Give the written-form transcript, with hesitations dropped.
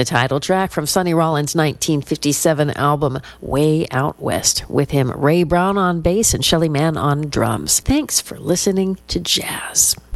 the title track from Sonny Rollins' 1957 album Way Out West, with him Ray Brown on bass and Shelly Manne on drums. Thanks for listening to Jazz.